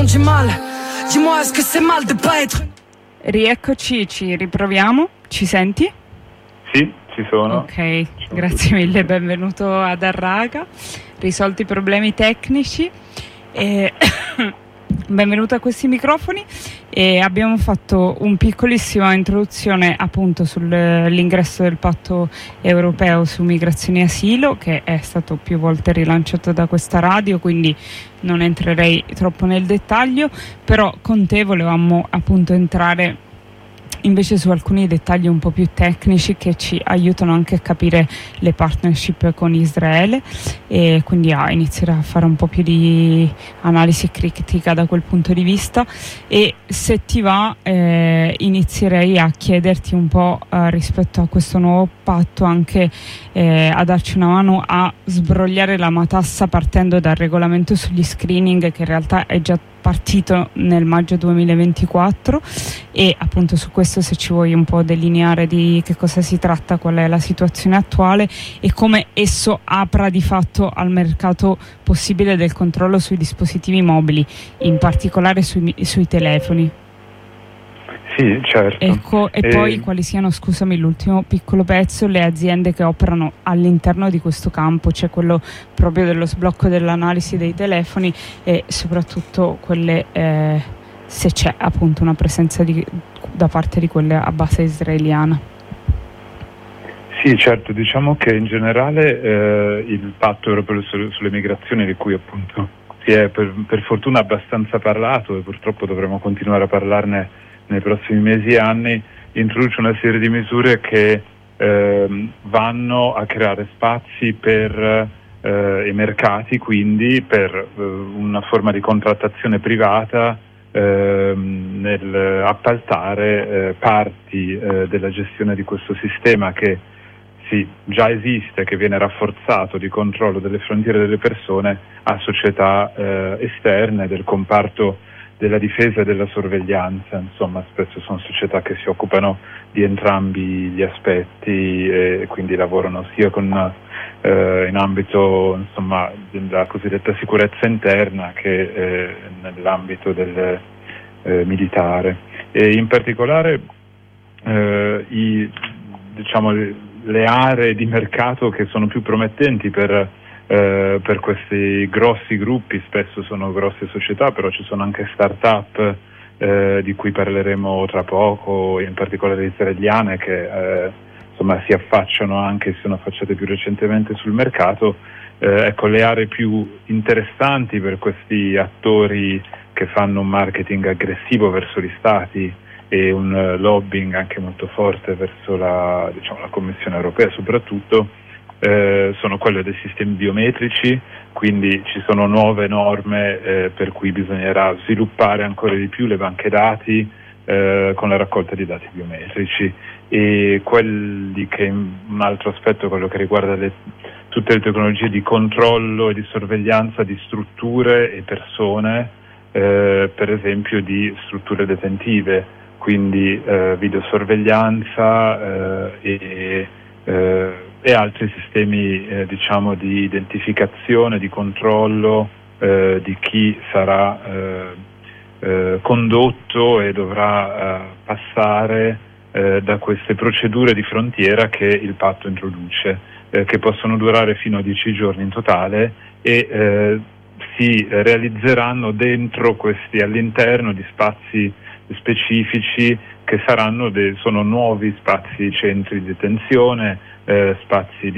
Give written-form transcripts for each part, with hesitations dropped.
Rieccoci, ci riproviamo. Ci senti? Sì, ci sono. Ok, grazie mille, benvenuto ad Arraga. Risolti i problemi tecnici e benvenuto a questi microfoni. E abbiamo fatto un piccolissima introduzione appunto sull'ingresso del patto europeo su migrazione e asilo, che è stato più volte rilanciato da questa radio, quindi non entrerei troppo nel dettaglio, però con te volevamo appunto entrare invece su alcuni dettagli un po' più tecnici che ci aiutano anche a capire le partnership con Israele e quindi a iniziare a fare un po' più di analisi critica da quel punto di vista. E se ti va inizierei a chiederti un po' rispetto a questo nuovo patto anche a darci una mano a sbrogliare la matassa partendo dal regolamento sugli screening, che in realtà è già partito nel maggio 2024, e appunto su questo, se ci vuoi un po' delineare di che cosa si tratta, qual è la situazione attuale e come esso apra di fatto al mercato possibile del controllo sui dispositivi mobili, in particolare sui telefoni. Sì, certo. E poi quali siano, scusami, l'ultimo piccolo pezzo, le aziende che operano all'interno di questo campo, cioè quello proprio dello sblocco dell'analisi dei telefoni, e soprattutto quelle, se c'è appunto una presenza da parte di quelle a base israeliana. Sì, certo, diciamo che in generale il patto europeo sulle migrazioni, di cui appunto si è per fortuna abbastanza parlato, e purtroppo dovremo continuare a parlarne nei prossimi mesi e anni, introduce una serie di misure che vanno a creare spazi per i mercati, quindi per una forma di contrattazione privata nel appaltare parti della gestione di questo sistema che sì, già esiste, che viene rafforzato, di controllo delle frontiere delle persone, a società esterne del comparto della difesa e della sorveglianza. Insomma, spesso sono società che si occupano di entrambi gli aspetti e quindi lavorano sia in ambito, insomma, della cosiddetta sicurezza interna che nell'ambito del militare. E in particolare le aree di mercato che sono più promettenti per questi grossi gruppi, spesso sono grosse società, però ci sono anche start-up di cui parleremo tra poco, in particolare israeliane, che insomma si affacciano anche, si sono affacciate più recentemente sul mercato. Ecco, le aree più interessanti per questi attori che fanno un marketing aggressivo verso gli stati e un lobbying anche molto forte verso la Commissione europea soprattutto, sono quelle dei sistemi biometrici, quindi ci sono nuove norme per cui bisognerà sviluppare ancora di più le banche dati con la raccolta di dati biometrici, e quelli che un altro aspetto, quello che riguarda tutte le tecnologie di controllo e di sorveglianza di strutture e persone, per esempio di strutture detentive, quindi videosorveglianza e altri sistemi di identificazione, di controllo di chi sarà condotto e dovrà passare da queste procedure di frontiera che il patto introduce, che possono durare fino a 10 giorni in totale e si realizzeranno all'interno di spazi specifici che sono nuovi spazi, centri di detenzione, spazi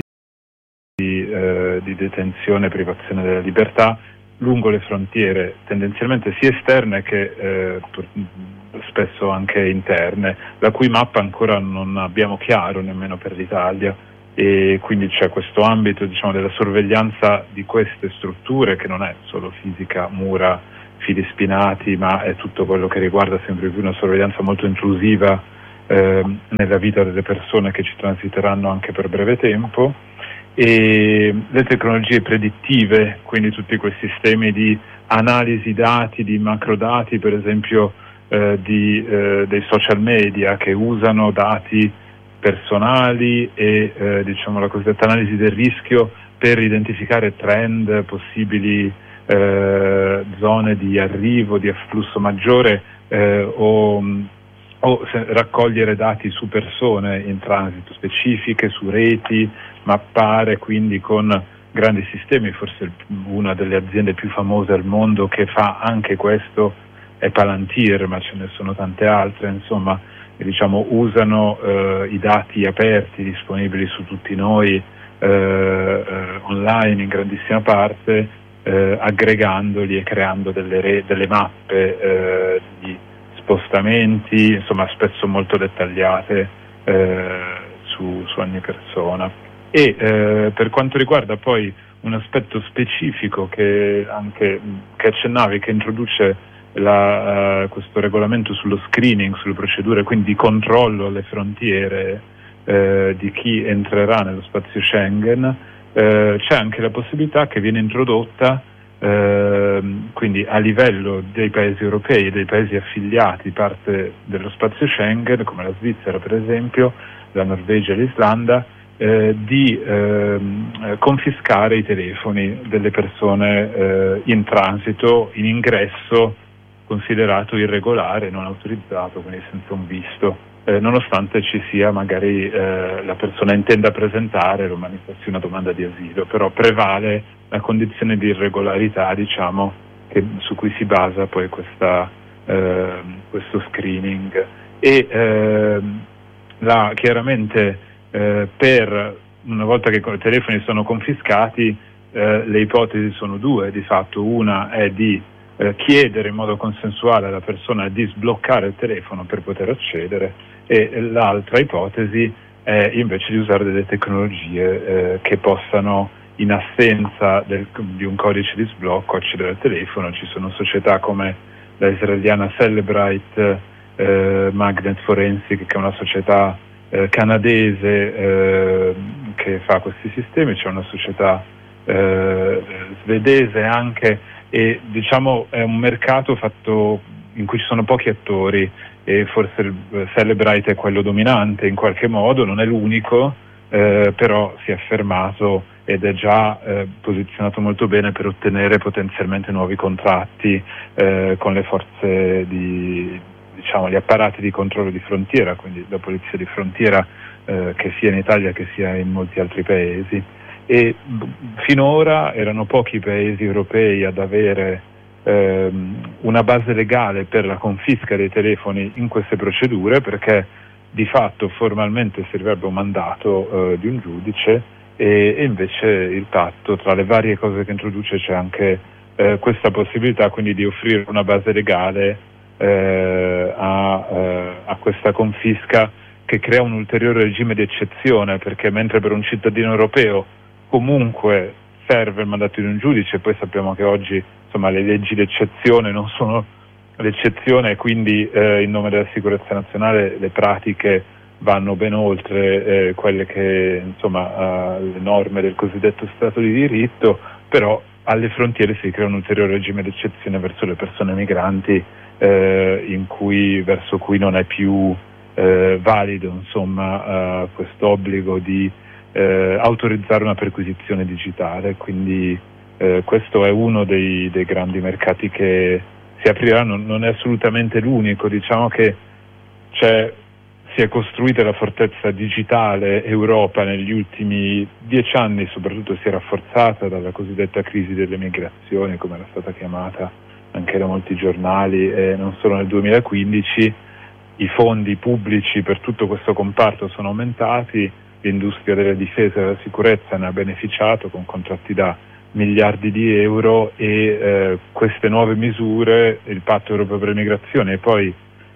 di detenzione e privazione della libertà lungo le frontiere, tendenzialmente sia esterne che spesso anche interne, la cui mappa ancora non abbiamo chiaro nemmeno per l'Italia, e quindi c'è questo ambito della sorveglianza di queste strutture, che non è solo fisica, mura, fili spinati, ma è tutto quello che riguarda sempre più una sorveglianza molto intrusiva nella vita delle persone che ci transiteranno anche per breve tempo, e le tecnologie predittive, quindi tutti quei sistemi di analisi dati, di macrodati, per esempio dei social media, che usano dati personali e la cosiddetta analisi del rischio per identificare trend, possibili zone di arrivo, di afflusso maggiore o raccogliere dati su persone in transito specifiche, su reti, mappare quindi con grandi sistemi. Forse una delle aziende più famose al mondo che fa anche questo è Palantir, ma ce ne sono tante altre, insomma, diciamo, usano i dati aperti disponibili su tutti noi online in grandissima parte, aggregandoli e creando delle mappe di spostamenti, insomma, spesso molto dettagliate su ogni persona. E per quanto riguarda poi un aspetto specifico che accennavi, che introduce questo regolamento sullo screening, sulle procedure, quindi di controllo alle frontiere di chi entrerà nello spazio Schengen, c'è anche la possibilità che viene introdotta quindi a livello dei paesi europei e dei paesi affiliati parte dello spazio Schengen, come la Svizzera per esempio, la Norvegia e l'Islanda, di confiscare i telefoni delle persone in transito, in ingresso considerato irregolare, non autorizzato, quindi senza un visto, nonostante ci sia magari la persona intenda presentare o manifesti una domanda di asilo, però prevale la condizione di irregolarità, diciamo, su cui si basa poi questo screening. E chiaramente per una volta che i telefoni sono confiscati, le ipotesi sono due, di fatto. Una è di chiedere in modo consensuale alla persona di sbloccare il telefono per poter accedere, e l'altra ipotesi è invece di usare delle tecnologie che possano, in assenza di un codice di sblocco, accedere al telefono. Ci sono società come la israeliana Cellebrite Magnet Forensic, che è una società canadese che fa questi sistemi, c'è una società svedese anche, e diciamo è un mercato fatto in cui ci sono pochi attori, e forse il Cellebrite è quello dominante in qualche modo, non è l'unico, però si è affermato ed è già posizionato molto bene per ottenere potenzialmente nuovi contratti con le forze gli apparati di controllo di frontiera, quindi la polizia di frontiera che sia in Italia che sia in molti altri paesi. E finora erano pochi paesi europei ad avere una base legale per la confisca dei telefoni in queste procedure, perché di fatto formalmente servirebbe un mandato di un giudice, e invece il patto, tra le varie cose che introduce, c'è anche questa possibilità quindi di offrire una base legale a questa confisca, che crea un ulteriore regime di eccezione, perché mentre per un cittadino europeo comunque serve il mandato di un giudice, poi sappiamo che oggi, insomma, le leggi d'eccezione non sono l'eccezione, e quindi in nome della sicurezza nazionale le pratiche vanno ben oltre quelle che, insomma, le norme del cosiddetto Stato di diritto, però alle frontiere si crea un ulteriore regime d'eccezione verso le persone migranti, verso cui non è più valido, insomma, questo obbligo di autorizzare una perquisizione digitale. Quindi questo è uno dei grandi mercati che si apriranno, non è assolutamente l'unico. Diciamo che si è costruita la fortezza digitale Europa negli ultimi 10 anni, soprattutto si è rafforzata dalla cosiddetta crisi delle migrazioni, come era stata chiamata anche da molti giornali, e non solo nel 2015. I fondi pubblici per tutto questo comparto sono aumentati, l'industria della difesa e della sicurezza ne ha beneficiato con contratti da miliardi di euro, e queste nuove misure, il patto europeo per le migrazioni e poi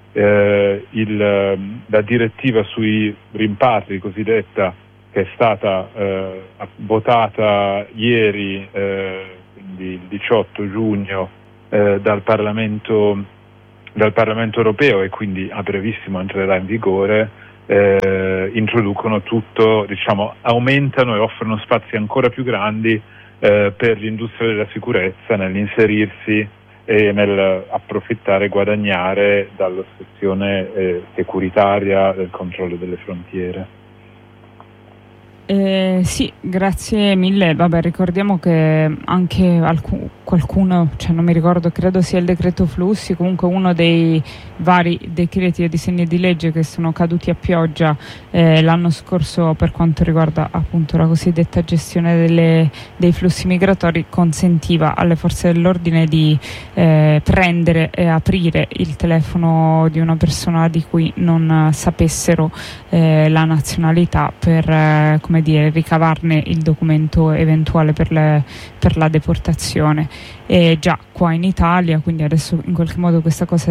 la direttiva sui rimpatri cosiddetta, che è stata votata ieri, quindi il 18 giugno, dal Parlamento europeo, e quindi a brevissimo entrerà in vigore, introducono tutto, diciamo, aumentano e offrono spazi ancora più grandi per l'industria della sicurezza nell'inserirsi e nel approfittare e guadagnare dall'ossessione securitaria del controllo delle frontiere. Sì, grazie mille. Vabbè, ricordiamo che anche qualcuno, cioè non mi ricordo, credo sia il decreto flussi, comunque uno dei vari decreti e disegni di legge che sono caduti a pioggia l'anno scorso per quanto riguarda appunto la cosiddetta gestione dei flussi migratori, consentiva alle forze dell'ordine di prendere e aprire il telefono di una persona di cui non sapessero la nazionalità per come dire, ricavarne il documento eventuale per la deportazione. E già qua in Italia, quindi adesso in qualche modo questa cosa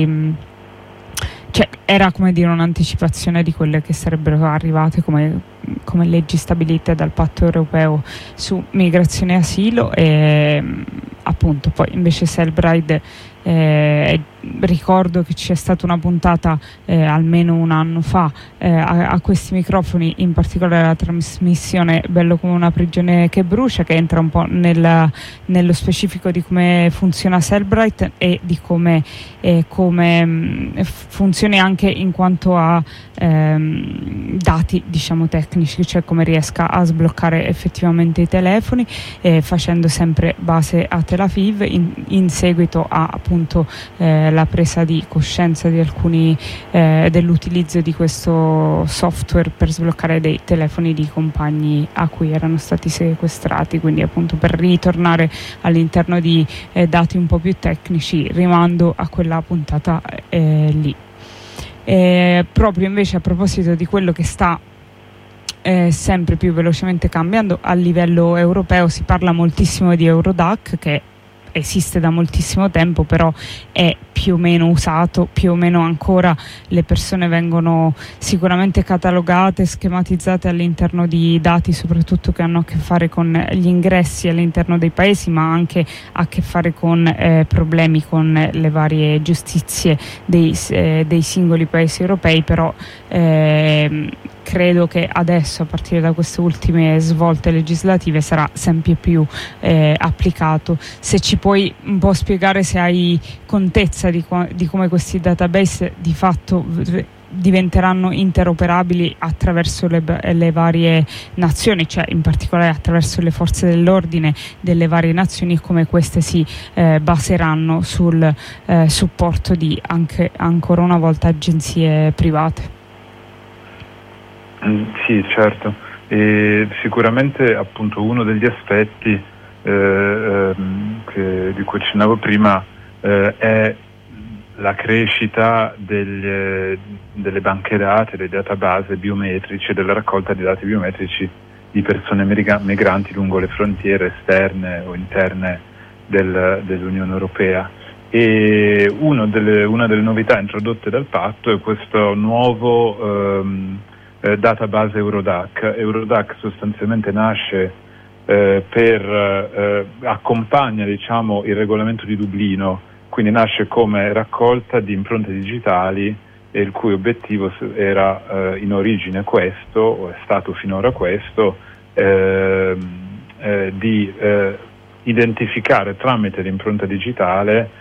cioè, era come dire un'anticipazione di quelle che sarebbero arrivate come leggi stabilite dal patto europeo su migrazione e asilo, e appunto poi invece Selbride, ricordo che c'è stata una puntata almeno un anno fa a questi microfoni, in particolare la trasmissione Bello come una prigione che brucia, che entra un po' nello specifico di come funziona Selbride e di come funzioni anche in quanto a dati, diciamo, tecnici, cioè come riesca a sbloccare effettivamente i telefoni, facendo sempre base a Tel Aviv in seguito a appunto la presa di coscienza di alcuni dell'utilizzo di questo software per sbloccare dei telefoni di compagni a cui erano stati sequestrati. Quindi appunto, per ritornare all'interno di dati un po' più tecnici, rimando a quella puntata lì. Proprio invece a proposito di quello che sta sempre più velocemente cambiando a livello europeo, si parla moltissimo di Eurodac, che esiste da moltissimo tempo, però è più o meno usato, più o meno ancora le persone vengono sicuramente catalogate, schematizzate all'interno di dati soprattutto che hanno a che fare con gli ingressi all'interno dei paesi, ma anche a che fare con problemi con le varie giustizie dei singoli paesi europei. Però credo che adesso, a partire da queste ultime svolte legislative, sarà sempre più applicato. Se ci puoi un po' spiegare, se hai contezza di come questi database di fatto diventeranno interoperabili attraverso le varie nazioni, cioè in particolare attraverso le forze dell'ordine delle varie nazioni, e come queste si baseranno sul supporto di anche ancora una volta agenzie private. Sì, certo, e sicuramente appunto uno degli aspetti di cui accennavo prima è la crescita delle banche dati, dei database biometrici, della raccolta di dati biometrici di persone migranti lungo le frontiere esterne o interne dell'Unione Europea. E una delle novità introdotte dal patto è questo nuovo database Eurodac. Eurodac sostanzialmente nasce accompagna, diciamo, il regolamento di Dublino, quindi nasce come raccolta di impronte digitali, e il cui obiettivo era in origine questo, o è stato finora questo, di identificare tramite l'impronta digitale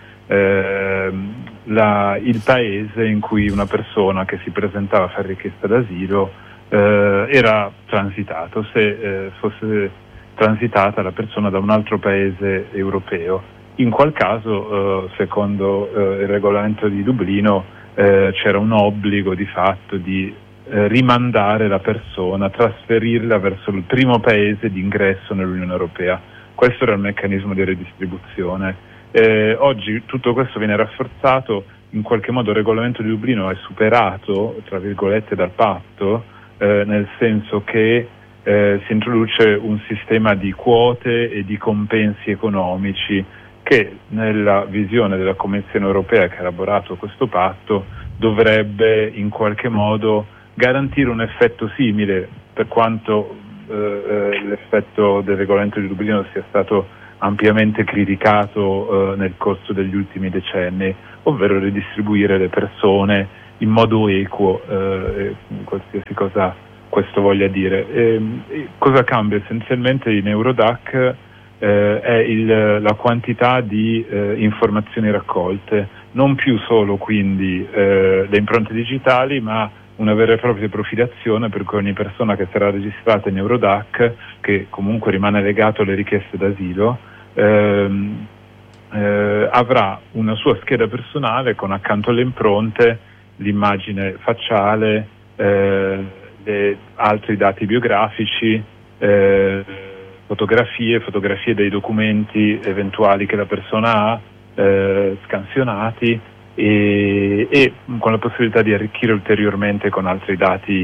il paese in cui una persona che si presentava a fare richiesta d'asilo era transitato, se fosse transitata la persona da un altro paese europeo. In qual caso, secondo il regolamento di Dublino, c'era un obbligo di fatto di rimandare la persona, trasferirla verso il primo paese di ingresso nell'Unione Europea. Questo era il meccanismo di redistribuzione. Oggi tutto questo viene rafforzato, in qualche modo il regolamento di Dublino è superato, tra virgolette, dal patto, nel senso che si introduce un sistema di quote e di compensi economici che, nella visione della Commissione europea che ha elaborato questo patto, dovrebbe in qualche modo garantire un effetto simile, per quanto l'effetto del regolamento di Dublino sia stato ampiamente criticato nel corso degli ultimi decenni, ovvero redistribuire le persone in modo equo, qualsiasi cosa questo voglia dire. Cosa cambia essenzialmente in Eurodac è la quantità di informazioni raccolte, non più solo quindi le impronte digitali, ma una vera e propria profilazione, per cui ogni persona che sarà registrata in Eurodac, che comunque rimane legato alle richieste d'asilo, avrà una sua scheda personale con accanto alle impronte l'immagine facciale, altri dati biografici, fotografie dei documenti eventuali che la persona ha, scansionati, e con la possibilità di arricchire ulteriormente con altri dati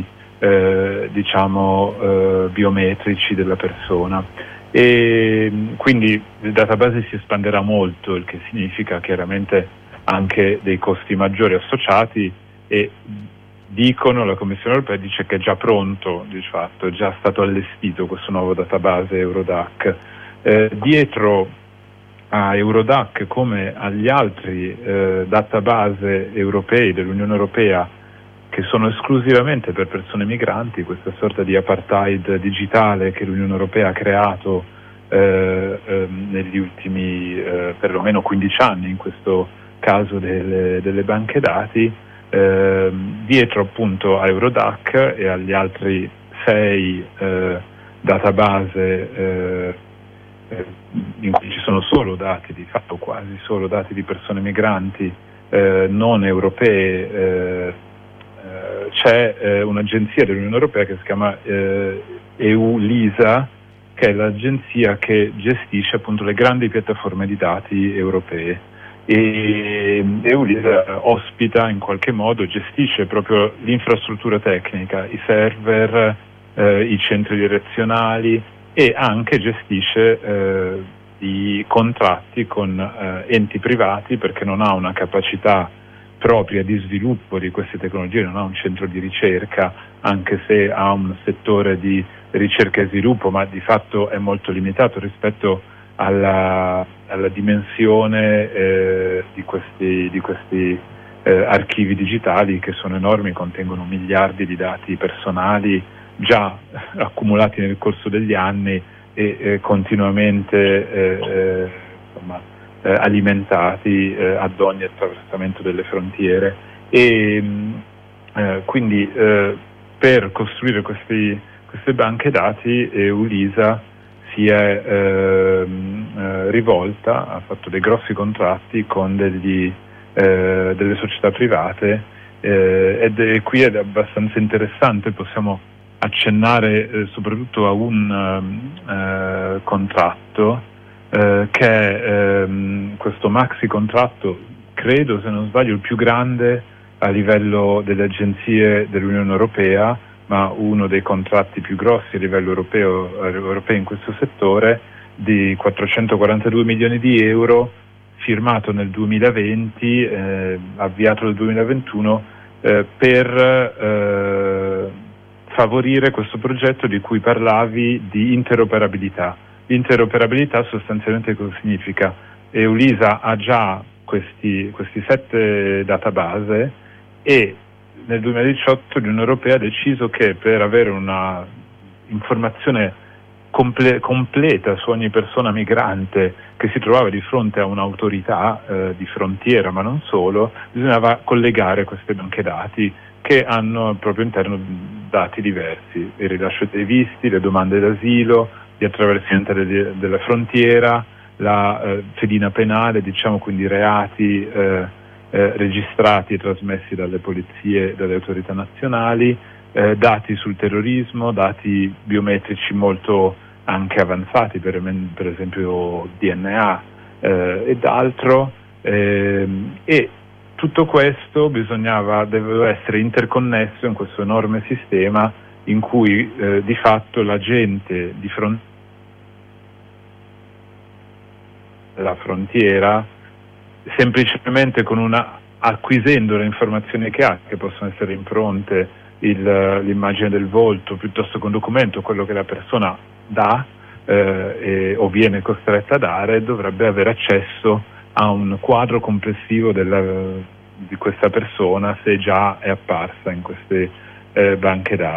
biometrici della persona. E quindi il database si espanderà molto, il che significa chiaramente anche dei costi maggiori associati, e la Commissione europea dice che è già pronto, di fatto è già stato allestito questo nuovo database Eurodac. Dietro a Eurodac, come agli altri database europei dell'Unione Europea che sono esclusivamente per persone migranti, questa sorta di apartheid digitale che l'Unione Europea ha creato negli ultimi perlomeno 15 anni, in questo caso delle banche dati, dietro appunto a Eurodac e agli altri 6 database in cui ci sono solo dati, di fatto quasi solo dati di persone migranti non europee, c'è un'agenzia dell'Unione Europea che si chiama EU-LISA, che è l'agenzia che gestisce appunto le grandi piattaforme di dati europee, e EU-LISA ospita in qualche modo, gestisce proprio l'infrastruttura tecnica, i server, i centri direzionali, e anche gestisce i contratti con enti privati, perché non ha una capacità propria di sviluppo di queste tecnologie, non ha un centro di ricerca, anche se ha un settore di ricerca e sviluppo, ma di fatto è molto limitato rispetto alla dimensione di questi archivi digitali, che sono enormi, contengono miliardi di dati personali già accumulati nel corso degli anni e continuamente alimentati ad ogni attraversamento delle frontiere. E quindi per costruire queste banche dati EU-LISA si è rivolta, ha fatto dei grossi contratti con delle società private, ed qui è abbastanza interessante. Possiamo accennare soprattutto a un contratto che è questo maxi contratto, credo, se non sbaglio, il più grande a livello delle agenzie dell'Unione Europea, ma uno dei contratti più grossi a livello europeo in questo settore, di 442 milioni di euro, firmato nel 2020, avviato nel 2021, per favorire questo progetto di cui parlavi di interoperabilità. L'interoperabilità sostanzialmente cosa significa? EU-LISA ha già questi 7 database, e nel 2018 l'Unione Europea ha deciso che per avere una informazione completa su ogni persona migrante che si trovava di fronte a un'autorità di frontiera, ma non solo, bisognava collegare queste banche dati che hanno al proprio interno dati diversi: il rilascio dei visti, le domande d'asilo, gli attraversamenti della frontiera, la fedina penale, quindi reati registrati e trasmessi dalle polizie e dalle autorità nazionali, dati sul terrorismo, dati biometrici molto anche avanzati, per esempio DNA ed altro, e tutto questo doveva essere interconnesso in questo enorme sistema in cui di fatto l'agente di fronte alla frontiera, semplicemente acquisendo le informazioni che ha, che possono essere impronte, l'immagine del volto, piuttosto che un documento, quello che la persona dà o viene costretta a dare, dovrebbe avere accesso a un quadro complessivo di questa persona, se già è apparsa in queste banche dati.